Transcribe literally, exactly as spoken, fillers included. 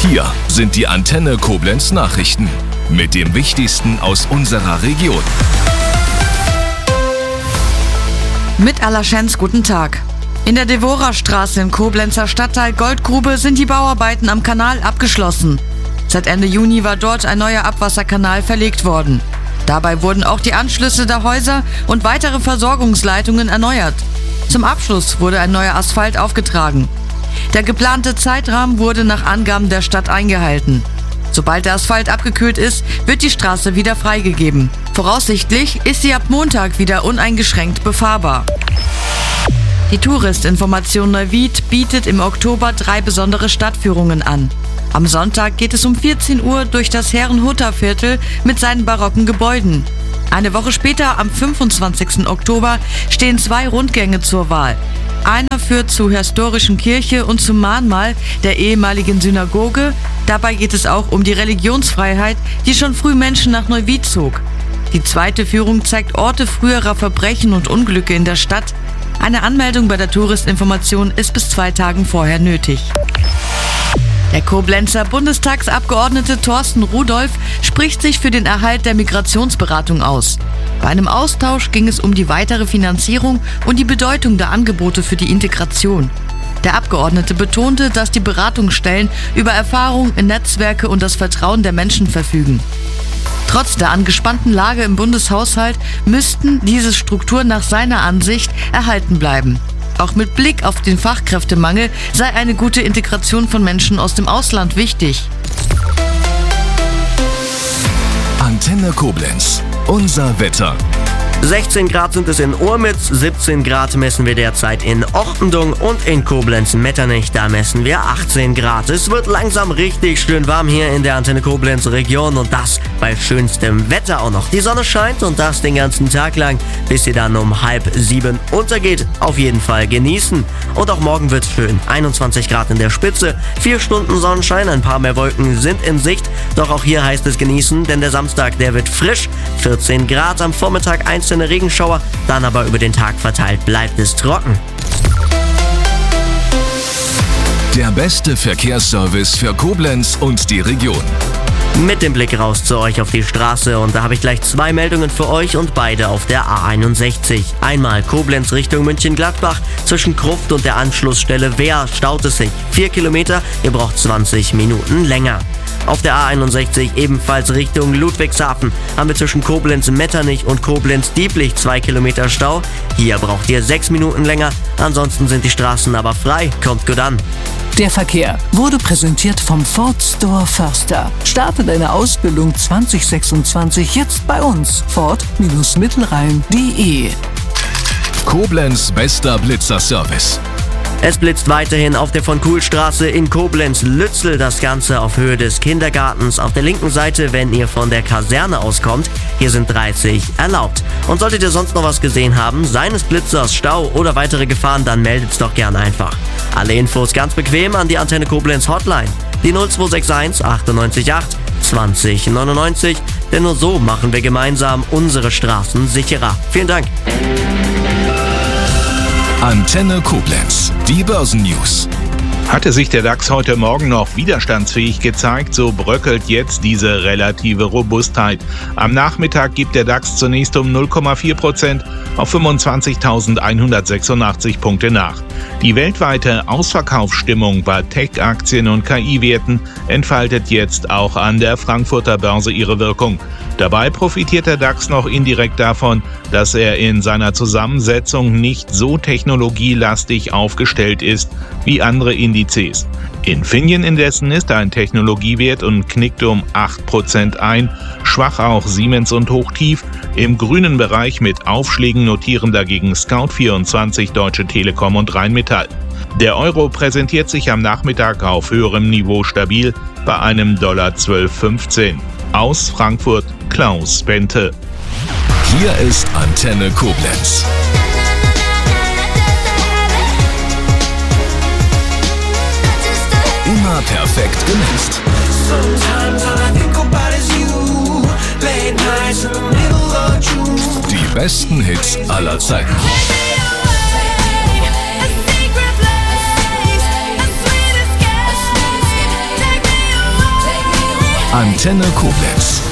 Hier sind die Antenne Koblenz Nachrichten mit dem Wichtigsten aus unserer Region. Mit Alaschenz, guten Tag. In der Devora-Straße im Koblenzer Stadtteil Goldgrube sind die Bauarbeiten am Kanal abgeschlossen. Seit Ende Juni war dort ein neuer Abwasserkanal verlegt worden. Dabei wurden auch die Anschlüsse der Häuser und weitere Versorgungsleitungen erneuert. Zum Abschluss wurde ein neuer Asphalt aufgetragen. Der geplante Zeitrahmen wurde nach Angaben der Stadt eingehalten. Sobald der Asphalt abgekühlt ist, wird die Straße wieder freigegeben. Voraussichtlich ist sie ab Montag wieder uneingeschränkt befahrbar. Die Touristinformation Neuwied bietet im Oktober drei besondere Stadtführungen an. Am Sonntag geht es um vierzehn Uhr durch das Herrenhutter-Viertel mit seinen barocken Gebäuden. Eine Woche später, am fünfundzwanzigsten Oktober, stehen zwei Rundgänge zur Wahl. Einer führt zur historischen Kirche und zum Mahnmal der ehemaligen Synagoge. Dabei geht es auch um die Religionsfreiheit, die schon früh Menschen nach Neuwied zog. Die zweite Führung zeigt Orte früherer Verbrechen und Unglücke in der Stadt. Eine Anmeldung bei der Touristinformation ist bis zwei Tagen vorher nötig. Der Koblenzer Bundestagsabgeordnete Thorsten Rudolph spricht sich für den Erhalt der Migrationsberatung aus. Bei einem Austausch ging es um die weitere Finanzierung und die Bedeutung der Angebote für die Integration. Der Abgeordnete betonte, dass die Beratungsstellen über Erfahrung in Netzwerke und das Vertrauen der Menschen verfügen. Trotz der angespannten Lage im Bundeshaushalt müssten diese Strukturen nach seiner Ansicht erhalten bleiben. Auch mit Blick auf den Fachkräftemangel sei eine gute Integration von Menschen aus dem Ausland wichtig. Antenne Koblenz, unser Wetter. sechzehn Grad sind es in Urmitz, siebzehn Grad messen wir derzeit in Ochtendung und in Koblenz-Metternich, da messen wir achtzehn Grad. Es wird langsam richtig schön warm hier in der Antenne Koblenz Region und das bei schönstem Wetter auch noch. Die Sonne scheint und das den ganzen Tag lang, bis sie dann um halb sieben untergeht. Auf jeden Fall genießen. Und auch morgen wird's schön. einundzwanzig Grad in der Spitze, vier Stunden Sonnenschein, ein paar mehr Wolken sind in Sicht. Doch auch hier heißt es genießen, denn der Samstag, der wird frisch. vierzehn Grad, am Vormittag einzelne Regenschauer, dann aber über den Tag verteilt bleibt es trocken. Der beste Verkehrsservice für Koblenz und die Region. Mit dem Blick raus zu euch auf die Straße und da habe ich gleich zwei Meldungen für euch und beide auf der A einundsechzig. Einmal Koblenz Richtung München-Gladbach, zwischen Gruft und der Anschlussstelle Wehr staut es sich. Vier Kilometer, ihr braucht zwanzig Minuten länger. Auf der A einundsechzig ebenfalls Richtung Ludwigshafen haben wir zwischen Koblenz-Metternich und Koblenz-Dieblich zwei Kilometer Stau. Hier braucht ihr sechs Minuten länger, ansonsten sind die Straßen aber frei. Kommt gut an. Der Verkehr wurde präsentiert vom Ford Store Förster. Starte deine Ausbildung zwanzig sechsundzwanzig jetzt bei uns. Ford Mittelrhein punkt de. Koblenz bester Blitzerservice. Es blitzt weiterhin auf der von Kuhlstraße in Koblenz-Lützel, das Ganze auf Höhe des Kindergartens. Auf der linken Seite, wenn ihr von der Kaserne auskommt, hier sind dreißig erlaubt. Und solltet ihr sonst noch was gesehen haben, seines Blitzers, Stau oder weitere Gefahren, dann meldet's doch gern einfach. Alle Infos ganz bequem an die Antenne Koblenz Hotline, die null zwei sechs eins achtundneunzig acht zwanzig neunundneunzig, denn nur so machen wir gemeinsam unsere Straßen sicherer. Vielen Dank. Antenne Koblenz, die Börsennews. Hatte sich der DAX heute Morgen noch widerstandsfähig gezeigt, so bröckelt jetzt diese relative Robustheit. Am Nachmittag gibt der DAX zunächst um null Komma vier Prozent auf fünfundzwanzigtausendeinhundertsechsundachtzig Punkte nach. Die weltweite Ausverkaufsstimmung bei Tech-Aktien und K I-Werten entfaltet jetzt auch an der Frankfurter Börse ihre Wirkung. Dabei profitiert der DAX noch indirekt davon, dass er in seiner Zusammensetzung nicht so technologielastig aufgestellt ist wie andere Indizes. Infineon indessen ist ein Technologiewert und knickt um acht Prozent ein, schwach auch Siemens und Hochtief. Im grünen Bereich mit Aufschlägen notieren dagegen Scout vierundzwanzig, Deutsche Telekom und Rheinmetall. Der Euro präsentiert sich am Nachmittag auf höherem Niveau stabil bei einem Dollar zwölf fünfzehn. Aus Frankfurt Klaus Bente. Hier ist Antenne Koblenz. Immer perfekt gemixt. Die besten Hits aller Zeiten. Antenne Koblenz.